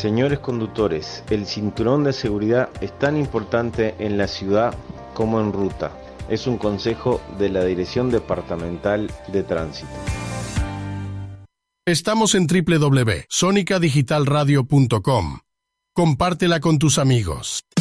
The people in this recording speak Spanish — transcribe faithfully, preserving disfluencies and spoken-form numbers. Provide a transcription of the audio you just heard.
Señores conductores, el cinturón de seguridad es tan importante en la ciudad como en ruta. Es un consejo de la Dirección Departamental de Tránsito. Estamos en doble u doble u doble u punto sonica digital radio punto com. Compártela con tus amigos.